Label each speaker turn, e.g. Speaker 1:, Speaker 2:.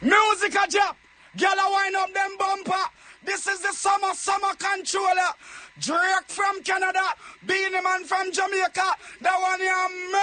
Speaker 1: Music a drop. Girl a wind up them bumper. This is the summer controller. Drake from Canada. Beanie Man from Jamaica. That one here.